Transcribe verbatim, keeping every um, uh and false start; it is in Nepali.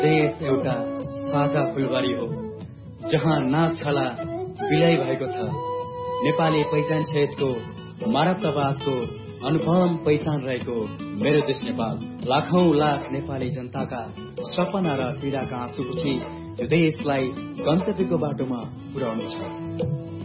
देश एउटा साझा फुलबारी हो जहाँ नाच छला विलय भएको छ। नेपाली पहिचान सहितको मानवतावादको अनुपम पहिचान रहेको मेरो देश नेपाल लाखौं लाख नेपाली जनताका सपना र पीडाका आँसु पुछी यो देशलाई गन्तव्यको बाटोमा पुर्याउनु छ।